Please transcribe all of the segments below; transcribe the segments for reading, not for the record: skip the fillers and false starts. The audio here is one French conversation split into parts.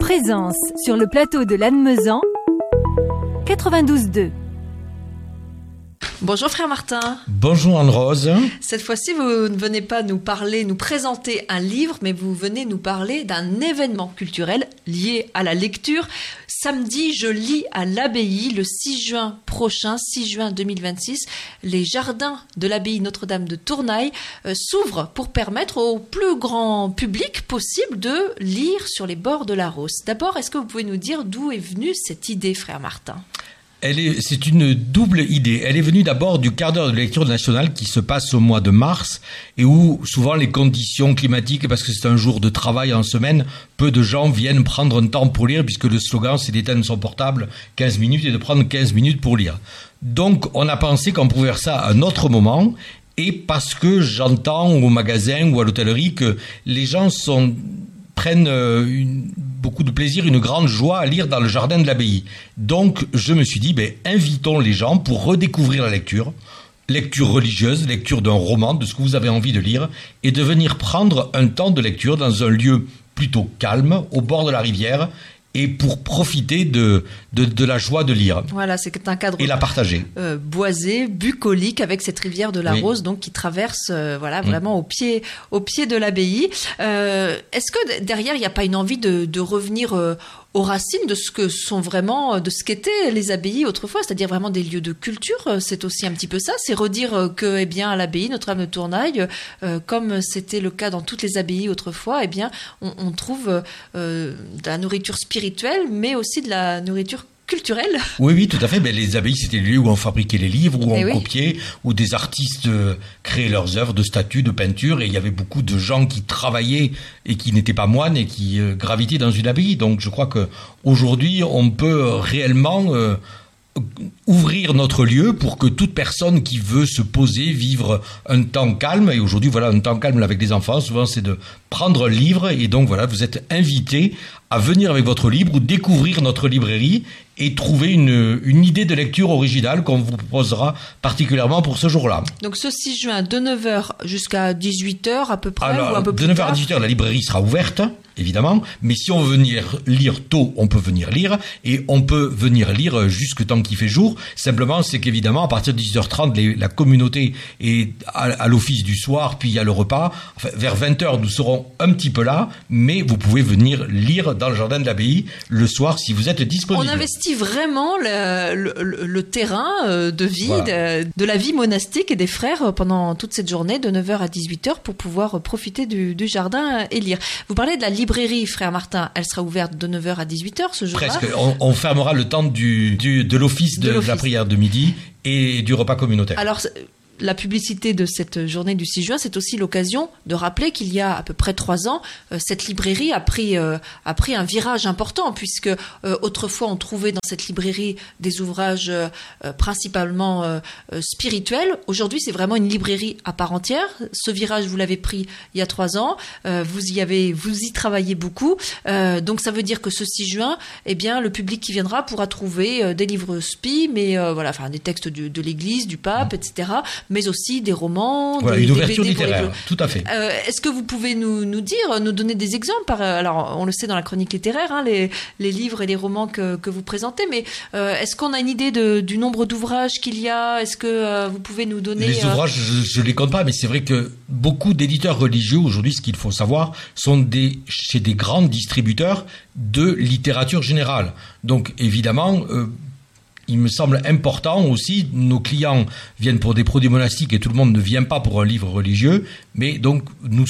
Présence sur le plateau de Lannemezan, 92.2. Bonjour frère Martin. Bonjour Anne-Rose. Cette fois-ci, vous ne venez pas nous présenter un livre, mais vous venez nous parler d'un événement culturel lié à la lecture. Samedi, je lis à l'abbaye le 6 juin prochain, 6 juin 2026. Les jardins de l'abbaye Notre-Dame de Tournaille s'ouvrent pour permettre au plus grand public possible de lire sur les bords de la Rousse. D'abord, est-ce que vous pouvez nous dire d'où est venue cette idée, frère Martin ? C'est une double idée. Elle est venue d'abord du quart d'heure de lecture nationale qui se passe au mois de mars et où souvent les conditions climatiques, parce que c'est un jour de travail en semaine, peu de gens viennent prendre un temps pour lire puisque le slogan c'est d'éteindre son portable 15 minutes et de prendre 15 minutes pour lire. Donc on a pensé qu'on pouvait faire ça à un autre moment et parce que j'entends au magasin ou à l'hôtellerie que les gens prennent beaucoup de plaisir, une grande joie à lire dans le jardin de l'abbaye. Donc, je me suis dit, invitons les gens pour redécouvrir la lecture religieuse, lecture d'un roman, de ce que vous avez envie de lire, et de venir prendre un temps de lecture dans un lieu plutôt calme, au bord de la rivière, et pour profiter de la joie de lire. Voilà, c'est un cadre et la partager. Boisé, bucolique, avec cette rivière de la Rose, donc qui traverse vraiment au pied de l'abbaye. Est-ce que derrière, il n'y a pas une envie de revenir aux racines de ce que sont vraiment, de ce qu'étaient les abbayes autrefois, c'est-à-dire vraiment des lieux de culture? C'est aussi un petit peu ça, c'est redire que, à l'abbaye Notre-Dame de Tournaille, comme c'était le cas dans toutes les abbayes autrefois, on trouve de la nourriture spirituelle, mais aussi de la nourriture culturelle. Oui, tout à fait. Les abbayes, c'était le lieu où on fabriquait les livres, où on copiait, où des artistes créaient leurs œuvres de statues, de peintures, et il y avait beaucoup de gens qui travaillaient et qui n'étaient pas moines et qui gravitaient dans une abbaye. Donc, je crois que aujourd'hui, on peut réellement ouvrir notre lieu pour que toute personne qui veut se poser, vivre un temps calme, et aujourd'hui, un temps calme avec les enfants, souvent, c'est de prendre un livre, et donc, vous êtes invités à venir avec votre livre ou découvrir notre librairie et trouver une idée de lecture originale qu'on vous proposera particulièrement pour ce jour-là. Donc ce 6 juin, de 9h jusqu'à 18h à peu près. Alors, ou un peu plus de 9h tard. à 18h, la librairie sera ouverte, évidemment, mais si on veut venir lire tôt, on peut venir lire, et on peut venir lire jusque tant qu'il fait jour. Simplement, c'est qu'évidemment, à partir de 18h30, la communauté est à l'office du soir, puis il y a le repas. Enfin, vers 20h, nous serons un petit peu là, mais vous pouvez venir lire dans le jardin de l'abbaye le soir si vous êtes disponible. On investit vraiment le terrain de vie, de la vie monastique et des frères pendant toute cette journée de 9h à 18h pour pouvoir profiter du jardin et lire. Vous parlez de la librairie, frère Martin, elle sera ouverte de 9h à 18h ce jour-là. Presque, on fermera le temps de l'office de la prière de midi et du repas communautaire. Alors, la publicité de cette journée du 6 juin, c'est aussi l'occasion de rappeler qu'il y a à peu près 3 ans, cette librairie a pris un virage important, puisque autrefois on trouvait dans cette librairie des ouvrages principalement spirituels. Aujourd'hui, c'est vraiment une librairie à part entière. Ce virage, vous l'avez pris il y a 3 ans. Vous y travaillez beaucoup. Donc ça veut dire que ce 6 juin, le public qui viendra pourra trouver des livres spi, mais des textes de l'Église, du pape, etc., mais aussi des romans, une ouverture littéraire, tout à fait. Est-ce que vous pouvez nous donner des exemples alors, on le sait dans la chronique littéraire, les livres et les romans que vous présentez, mais est-ce qu'on a une idée du nombre d'ouvrages qu'il y a? Est-ce que vous pouvez nous donner... Les ouvrages, je les compte pas, mais c'est vrai que beaucoup d'éditeurs religieux, aujourd'hui, ce qu'il faut savoir, sont chez des grands distributeurs de littérature générale. Donc, évidemment... il me semble important aussi, nos clients viennent pour des produits monastiques et tout le monde ne vient pas pour un livre religieux, mais donc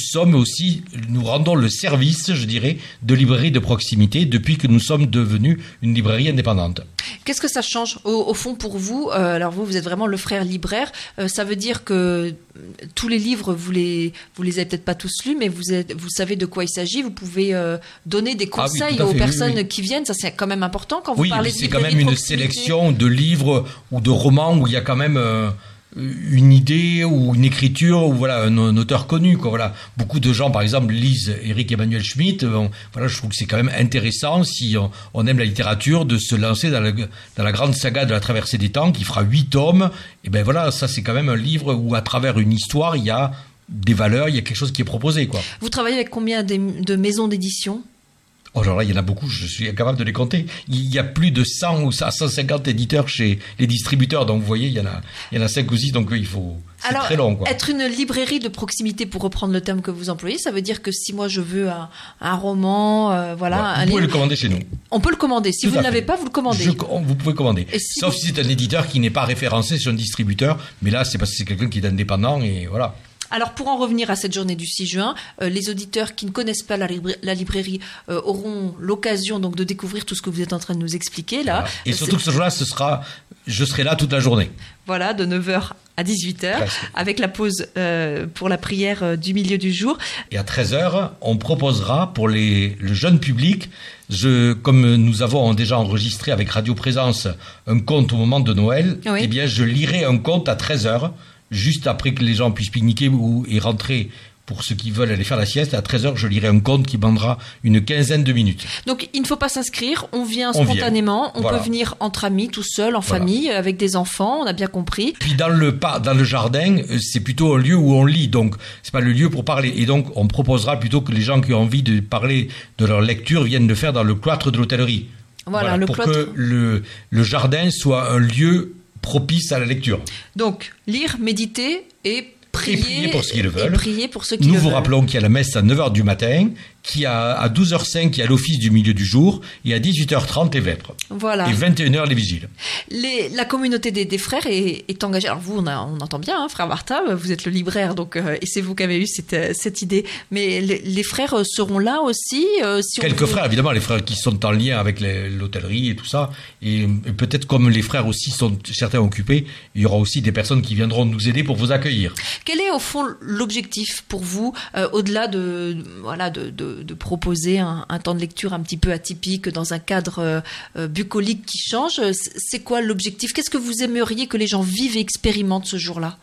nous rendons le service, je dirais, de librairie de proximité depuis que nous sommes devenus une librairie indépendante. Qu'est-ce que ça change au fond pour vous? Alors vous êtes vraiment le frère libraire, ça veut dire que tous les livres, vous les avez peut-être pas tous lus, mais vous savez de quoi il s'agit, vous pouvez donner des conseils aux personnes qui viennent, ça c'est quand même important quand vous parlez de librairie de proximité. Oui, c'est quand même une sélection de livres ou de romans où il y a quand même une idée ou une écriture ou un auteur connu, Beaucoup de gens par exemple lisent Éric Emmanuel Schmitt. Je trouve que c'est quand même intéressant, si on aime la littérature, de se lancer dans la grande saga de la traversée des temps qui fera 8 tomes. Et ça c'est quand même un livre où à travers une histoire il y a des valeurs, il y a quelque chose qui est proposé, Vous travaillez avec combien de maisons d'édition? Oh là là, il y en a beaucoup, je suis incapable de les compter. Il y a plus de 100 ou 150 éditeurs chez les distributeurs, donc vous voyez, il y en a 5 ou 6, donc il faut... C'est Alors, très long, quoi. Être une librairie de proximité, pour reprendre le terme que vous employez, ça veut dire que si moi je veux un roman, un Vous livre, pouvez le commander chez nous. on peut le commander. Si Tout vous à ne l'avez fait. pas, vous le commandez. Vous pouvez commander. Si Sauf si c'est un éditeur qui n'est pas référencé sur un distributeur, mais là, c'est parce que c'est quelqu'un qui est indépendant, et voilà. Alors, pour en revenir à cette journée du 6 juin, les auditeurs qui ne connaissent pas la librairie auront l'occasion donc de découvrir tout ce que vous êtes en train de nous expliquer là. Voilà. Et surtout que ce jour-là, je serai là toute la journée. Voilà, de 9h à 18h, Presque. avec la pause pour la prière du milieu du jour. Et à 13h, on proposera pour le jeune public, comme nous avons déjà enregistré avec Radio Présence un conte au moment de Noël, Oui. eh bien, je lirai un conte à 13h, juste après que les gens puissent pique-niquer et rentrer pour ceux qui veulent aller faire la sieste. À 13h, je lirai un conte qui prendra une quinzaine de minutes. Donc, il ne faut pas s'inscrire, on vient On spontanément, on Voilà. peut venir entre amis, tout seul, en Voilà. famille, avec des enfants, on a bien compris. Puis dans le jardin, c'est plutôt un lieu où on lit, donc c'est pas le lieu pour parler. Et donc, on proposera plutôt que les gens qui ont envie de parler de leur lecture viennent le faire dans le cloître de l'hôtellerie. Voilà, le pour cloître. que le jardin soit un lieu propice à la lecture. Donc, lire, méditer et prier. Et prier pour ceux qui le veulent. Et prier pour ceux qui Nous le vous veulent. rappelons qu'il y a la messe à 9h du matin, qu'il y a à 12h05 il y a l'office du milieu du jour, et à 18h30 les vêpres. Voilà. Et 21h les vigiles. La communauté des frères est engagée. Alors vous, on entend bien, hein, frère Martin, vous êtes le libraire, donc et c'est vous qui avez eu cette idée. Mais les frères seront là aussi. Si Quelques frères, évidemment, les frères qui sont en lien avec l'hôtellerie et tout ça. Et peut-être comme les frères aussi sont certains occupés, il y aura aussi des personnes qui viendront nous aider pour vous accueillir. Quel est au fond l'objectif pour vous, au-delà de proposer un temps de lecture un petit peu atypique dans un cadre bucolique qui change? C'est quoi l'objectif? Qu'est-ce que vous aimeriez que les gens vivent et expérimentent ce jour-là?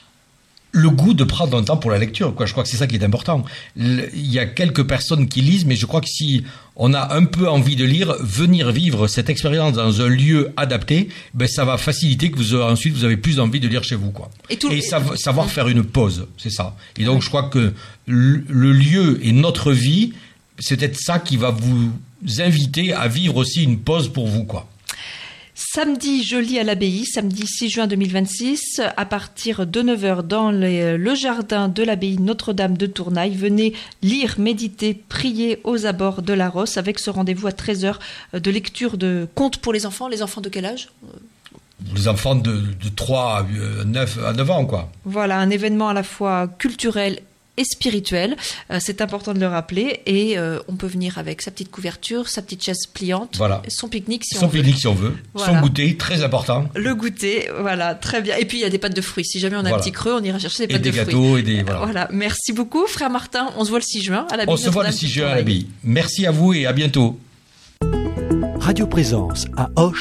Le goût de prendre un temps pour la lecture, quoi. Je crois que c'est ça qui est important. Il y a quelques personnes qui lisent, mais je crois que si on a un peu envie de lire, venir vivre cette expérience dans un lieu adapté, ben ça va faciliter que ensuite vous avez plus envie de lire chez vous, quoi. Et savoir faire une pause, c'est ça. Et donc je crois que le lieu et notre vie, c'est peut-être ça qui va vous inviter à vivre aussi une pause pour vous, quoi. Samedi, je lis à l'abbaye, samedi 6 juin 2026, à partir de 9h dans le jardin de l'abbaye Notre-Dame de Tournaille. Venez lire, méditer, prier aux abords de la Rosse avec ce rendez-vous à 13h de lecture de contes pour les enfants. Les enfants de quel âge ? Les enfants de 3 à 9 ans, quoi. Voilà, un événement à la fois culturel et spirituel, c'est important de le rappeler, et on peut venir avec sa petite couverture, sa petite chaise pliante, voilà. Son pique-nique si son on veut. Pique-nique si on veut, voilà. Son goûter, très important. Le goûter, voilà, très bien. Et puis il y a des pâtes de fruits, si jamais on a un petit creux, on ira chercher des pâtes de fruits. Et des gâteaux, et des... Voilà, merci beaucoup frère Martin, on se voit le 6 juin à l'abbaye. On se voit le 6 juin à l'abbaye. Merci à vous et à bientôt. Radio Présence à Auch,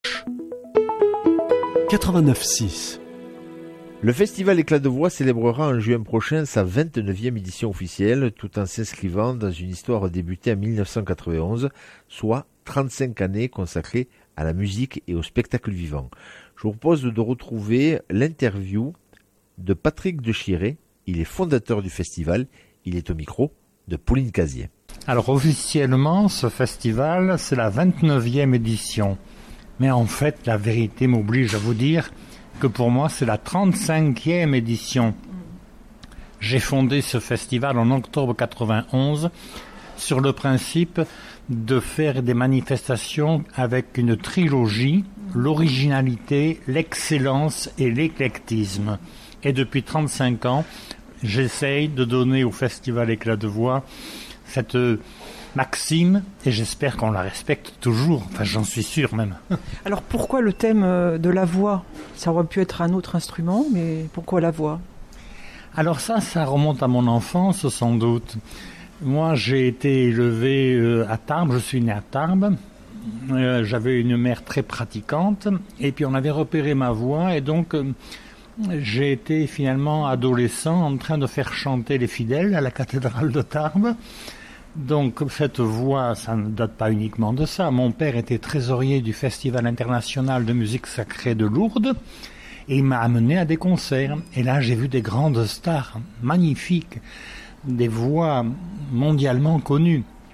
89.6. Le festival Éclat de Voix célébrera en juin prochain sa 29e édition officielle, tout en s'inscrivant dans une histoire débutée en 1991, soit 35 années consacrées à la musique et au spectacle vivant. Je vous propose de retrouver l'interview de Patrick de Chiré. Il est fondateur du festival. Il est au micro de Pauline Casier. Alors officiellement, ce festival, c'est la 29e édition. Mais en fait, la vérité m'oblige à vous dire que pour moi, c'est la 35e édition. J'ai fondé ce festival en octobre 91 sur le principe de faire des manifestations avec une trilogie, l'originalité, l'excellence et l'éclectisme. Et depuis 35 ans, j'essaye de donner au Festival Éclat de Voix cette maxime, et j'espère qu'on la respecte toujours, enfin j'en suis sûr même. Alors pourquoi le thème de la voix? Ça aurait pu être un autre instrument, mais pourquoi la voix? Alors ça remonte à mon enfance sans doute. Moi j'ai été élevé à Tarbes, je suis né à Tarbes, j'avais une mère très pratiquante, et puis on avait repéré ma voix, et donc j'ai été finalement adolescent en train de faire chanter les fidèles à la cathédrale de Tarbes. Donc cette voix, ça ne date pas uniquement de ça. Mon père était trésorier du Festival international de musique sacrée de Lourdes et il m'a amené à des concerts. Et là, j'ai vu des grandes stars magnifiques, des voix mondialement connues.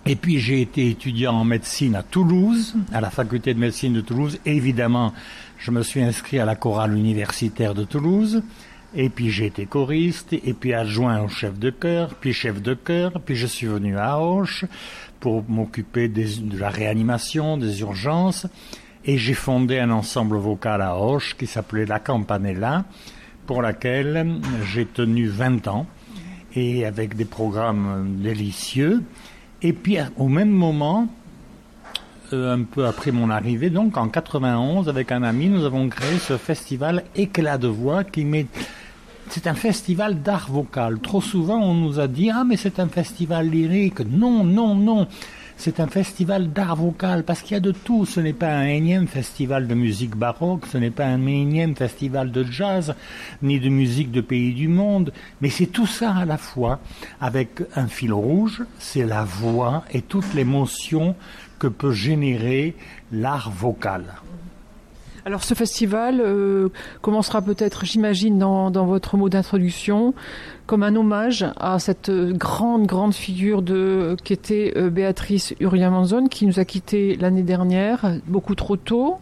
Et puis j'ai été étudiant en médecine à Toulouse, à la faculté de médecine de Toulouse. Évidemment, je me suis inscrit à la chorale universitaire de Toulouse. Et puis j'ai été choriste, et puis adjoint au chef de chœur, puis je suis venu à Auch pour m'occuper de la réanimation, des urgences. Et j'ai fondé un ensemble vocal à Auch qui s'appelait La Campanella, pour laquelle j'ai tenu 20 ans, et avec des programmes délicieux. Et puis au même moment, un peu après mon arrivée, donc en 91, avec un ami, nous avons créé ce festival Éclat de voix c'est un festival d'art vocal. Trop souvent, on nous a dit « Ah, mais c'est un festival lyrique ». Non, non, non. C'est un festival d'art vocal parce qu'il y a de tout. Ce n'est pas un énième festival de musique baroque, ce n'est pas un énième festival de jazz, ni de musique de pays du monde. Mais c'est tout ça à la fois, avec un fil rouge, c'est la voix et toute l'émotion que peut générer l'art vocal. Alors ce festival commencera peut-être, j'imagine, dans votre mot d'introduction, comme un hommage à cette grande figure qui était Béatrice Uriamanzon, qui nous a quittés l'année dernière, beaucoup trop tôt.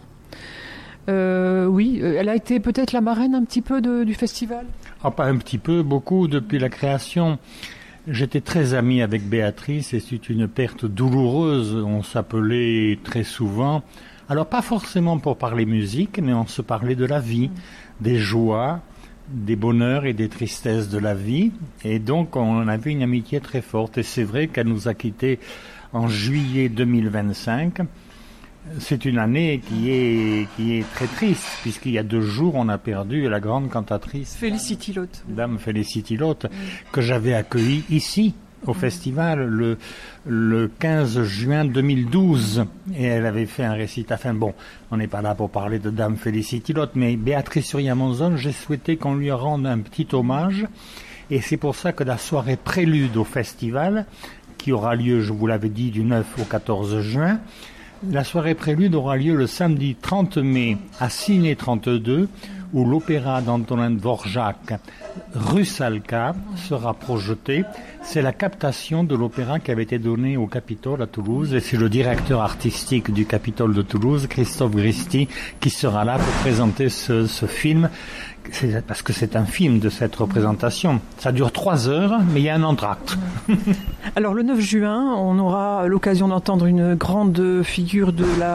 Oui, elle a été peut-être la marraine un petit peu du festival. Ah, pas un petit peu, beaucoup depuis la création. J'étais très ami avec Béatrice et c'est une perte douloureuse. On s'appelait très souvent. Alors pas forcément pour parler musique, mais on se parlait de la vie, des joies, des bonheurs et des tristesses de la vie. Et donc on avait une amitié très forte. Et c'est vrai qu'elle nous a quittés en juillet 2025. C'est une année qui est très triste, puisqu'il y a 2 jours, on a perdu la grande cantatrice Félicity Lotte. Dame Félicity Lotte, que j'avais accueillie ici, au festival, le 15 juin 2012. Et elle avait fait un récit. Enfin bon, on n'est pas là pour parler de Dame Félicity Lotte, mais Béatrice Uriamanzon, j'ai souhaité qu'on lui rende un petit hommage. Et c'est pour ça que la soirée prélude au festival, qui aura lieu, je vous l'avais dit, du 9 au 14 juin, la soirée prélude aura lieu le samedi 30 mai à Ciné 32, où l'opéra d'Antonin Dvorak, Rusalka, sera projeté. C'est la captation de l'opéra qui avait été donnée au Capitole à Toulouse, et c'est le directeur artistique du Capitole de Toulouse, Christophe Gristi, qui sera là pour présenter ce film. Parce que c'est un film de cette représentation. Ça dure 3 heures, mais il y a un entracte. Alors le 9 juin, on aura l'occasion d'entendre une grande figure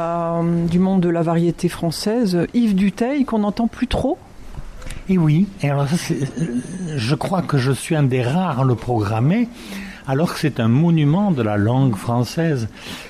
du monde de la variété française, Yves Dutheil, qu'on n'entend plus trop. Et oui, et alors je crois que je suis un des rares à le programmer, alors que c'est un monument de la langue française.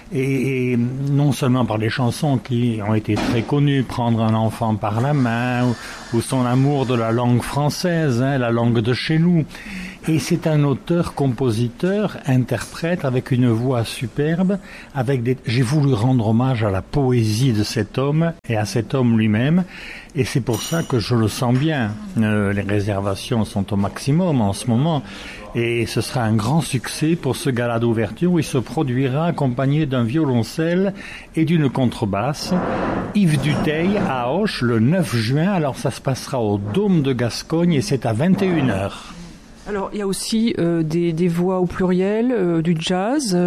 Et non seulement par les chansons qui ont été très connues, Prendre un enfant par la main, ou son amour de la langue française, la langue de chez nous. Et c'est un auteur, compositeur, interprète avec une voix superbe, j'ai voulu rendre hommage à la poésie de cet homme et à cet homme lui-même. Et c'est pour ça que je le sens bien. Les réservations sont au maximum en ce moment. Et ce sera un grand succès pour ce gala d'ouverture où il se produira accompagné d'un violoncelle et d'une contrebasse. Yves Dutheil à Auch le 9 juin. Alors ça se passera au Dôme de Gascogne et c'est à 21h. Alors il y a aussi des voix au pluriel, du jazz.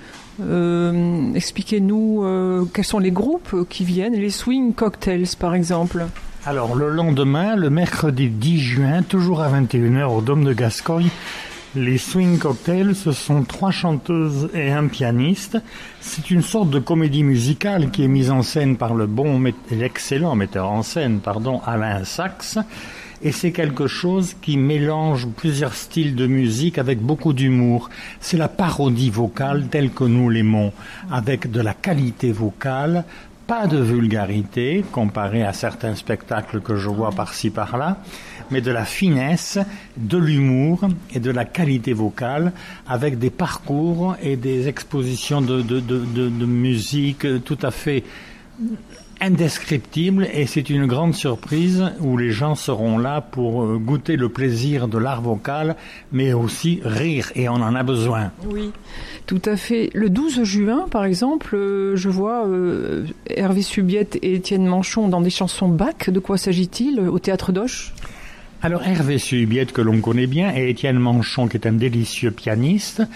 Expliquez-nous quels sont les groupes qui viennent, les Swing Cocktails par exemple. Alors le lendemain, le mercredi 10 juin, toujours à 21h au Dôme de Gascogne, les Swing Cocktails, ce sont 3 chanteuses et un pianiste. C'est une sorte de comédie musicale qui est mise en scène par l'excellent metteur en scène, Alain Sachs. Et c'est quelque chose qui mélange plusieurs styles de musique avec beaucoup d'humour. C'est la parodie vocale telle que nous l'aimons, avec de la qualité vocale, pas de vulgarité comparé à certains spectacles que je vois par-ci par-là, mais de la finesse, de l'humour et de la qualité vocale, avec des parcours et des expositions de musique tout à fait indescriptible, et c'est une grande surprise où les gens seront là pour goûter le plaisir de l'art vocal, mais aussi rire, et on en a besoin. Oui, tout à fait. Le 12 juin, par exemple, je vois Hervé Subiette et Étienne Manchon dans des chansons Bach. De quoi s'agit-il au Théâtre d'Auch ? Alors Hervé Subiette, que l'on connaît bien, et Étienne Manchon, qui est un délicieux pianiste,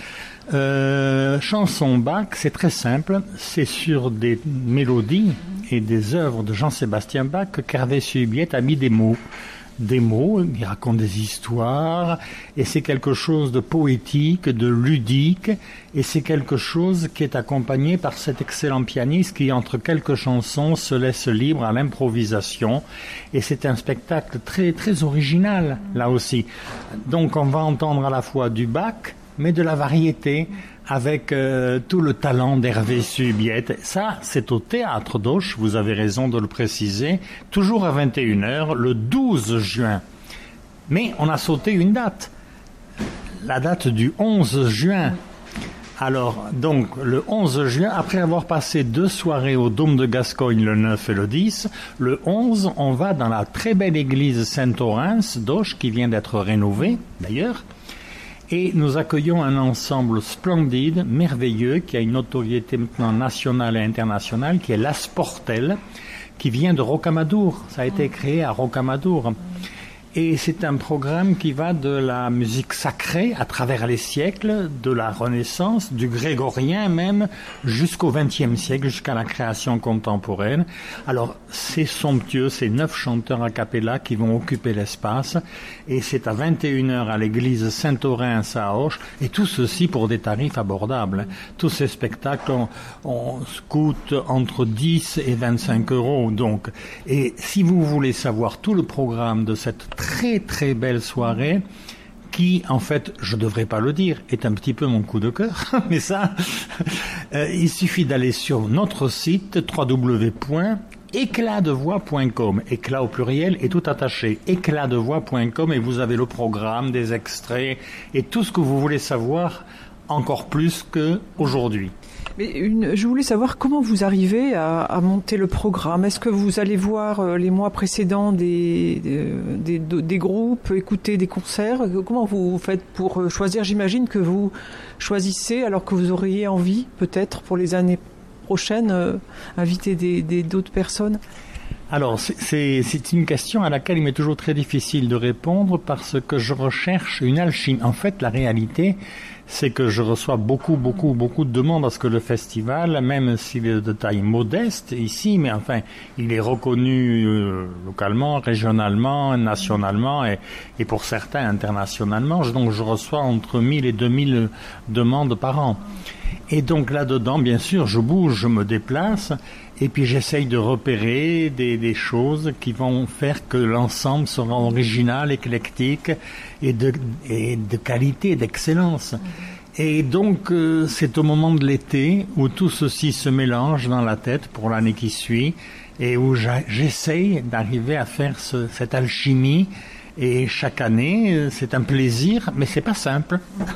Chanson Bach, c'est très simple. C'est sur des mélodies et des œuvres de Jean-Sébastien Bach qu'Hervé Subiette a mis des mots. Il raconte des histoires, et c'est quelque chose de poétique, de ludique, et c'est quelque chose qui est accompagné par cet excellent pianiste qui, entre quelques chansons, se laisse libre à l'improvisation, et c'est un spectacle très, très original, là aussi. Donc on va entendre à la fois du Bach, mais de la variété, avec tout le talent d'Hervé Subiette. Ça, c'est au Théâtre d'Auch, vous avez raison de le préciser, toujours à 21h, le 12 juin. Mais on a sauté une date, la date du 11 juin. Alors, donc, le 11 juin, après avoir passé 2 soirées au Dôme de Gascogne, le 9 et le 10, le 11, on va dans la très belle église Saint-Orens d'Auch, qui vient d'être rénovée, d'ailleurs. Et nous accueillons un ensemble splendide, merveilleux, qui a une notoriété maintenant nationale et internationale, qui est l'Asportel, qui vient de Rocamadour. Ça a été créé à Rocamadour. Et c'est un programme qui va de la musique sacrée à travers les siècles, de la Renaissance, du grégorien même, jusqu'au XXe siècle, jusqu'à la création contemporaine. Alors, c'est somptueux, c'est 9 chanteurs a cappella qui vont occuper l'espace, et c'est à 21h à l'église Saint-Orens à Auch, et tout ceci pour des tarifs abordables. Tous ces spectacles coûtent entre 10 et 25 euros, donc. Et si vous voulez savoir tout le programme de cette très très belle soirée qui, en fait, je devrais pas le dire, est un petit peu mon coup de cœur, mais ça, il suffit d'aller sur notre site www.éclatdevoix.com, éclat au pluriel et tout attaché, éclatdevoix.com, et vous avez le programme, des extraits et tout ce que vous voulez savoir encore plus qu'aujourd'hui. Mais je voulais savoir comment vous arrivez à monter le programme. Est-ce que vous allez voir les mois précédents des groupes, écouter des concerts? Comment vous faites pour choisir? J'imagine que vous choisissez alors que vous auriez envie, peut-être pour les années prochaines, inviter d'autres personnes. Alors, c'est une question à laquelle il m'est toujours très difficile de répondre parce que je recherche une alchimie. En fait, la réalité, c'est que je reçois beaucoup de demandes parce que le festival, même s'il est de taille modeste ici, mais enfin, il est reconnu localement, régionalement, nationalement et pour certains internationalement. Donc, je reçois entre 1000 et 2000 demandes par an. Et donc là-dedans, bien sûr, je bouge, je me déplace, et puis j'essaye de repérer des choses qui vont faire que l'ensemble sera original, éclectique et de qualité, d'excellence. Et donc c'est au moment de l'été où tout ceci se mélange dans la tête pour l'année qui suit, et où j'essaye d'arriver à faire cette alchimie. Et chaque année, c'est un plaisir, mais c'est pas simple.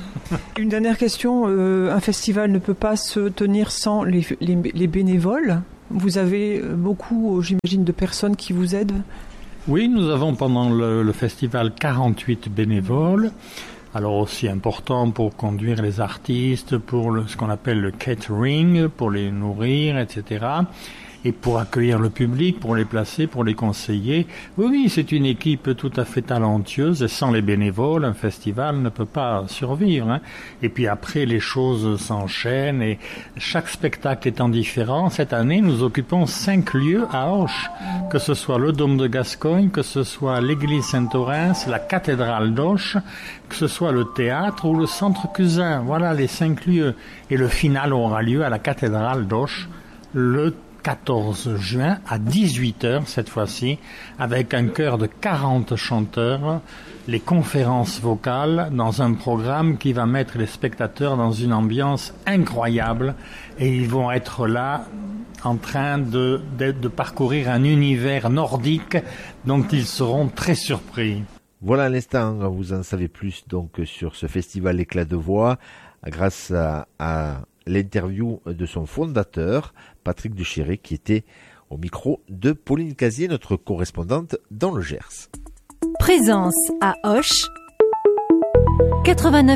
Une dernière question, un festival ne peut pas se tenir sans les bénévoles. Vous avez beaucoup, j'imagine, de personnes qui vous aident? Oui, nous avons pendant le festival 48 bénévoles. Alors aussi important pour conduire les artistes, pour ce qu'on appelle le catering, pour les nourrir, etc. Et pour accueillir le public, pour les placer, pour les conseiller. Oui, c'est une équipe tout à fait talentueuse, et sans les bénévoles, un festival ne peut pas survivre, hein. Et puis après, les choses s'enchaînent, et chaque spectacle étant différent, cette année, nous occupons 5 lieux à Auch, que ce soit le Dôme de Gascogne, que ce soit l'église Saint-Orens, la cathédrale d'Auch, que ce soit le théâtre ou le centre Cusin. Voilà les 5 lieux. Et le final aura lieu à la cathédrale d'Auch, le 14 juin à 18h cette fois-ci, avec un chœur de 40 chanteurs, les conférences vocales dans un programme qui va mettre les spectateurs dans une ambiance incroyable, et ils vont être là en train de parcourir un univers nordique dont ils seront très surpris. Voilà à l'instant, vous en savez plus donc sur ce festival Éclat de Voix grâce à l'interview de son fondateur, Patrick Duchéré, qui était au micro de Pauline Casier, notre correspondante dans le Gers. Présence à Auch 89.